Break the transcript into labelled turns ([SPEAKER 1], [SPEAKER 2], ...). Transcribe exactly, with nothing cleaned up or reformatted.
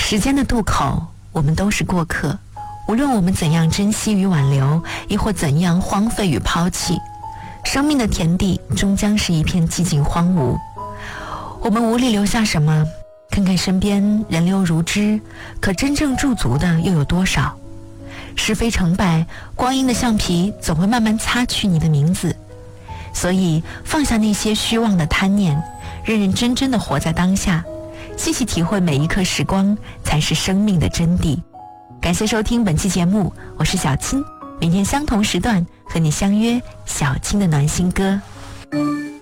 [SPEAKER 1] 时间的渡口，我们都是过客，无论我们怎样珍惜与挽留，亦或怎样荒废与抛弃，生命的田地终将是一片寂静荒芜。我们无力留下什么，看看身边人流如织，可真正驻足的又有多少？是非成败，光阴的橡皮总会慢慢擦去你的名字。所以放下那些虚妄的贪念，认认真真的活在当下，细细体会每一刻时光，才是生命的真谛。感谢收听本期节目，我是小青，明天相同时段和你相约小青的暖心歌。